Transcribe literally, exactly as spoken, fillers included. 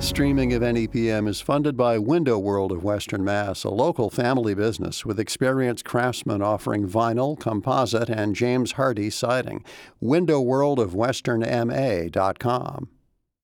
Streaming of N E P M is funded by Window World of Western Mass, a local family business with experienced craftsmen offering vinyl, composite, and James Hardie siding. window world of western m a dot com.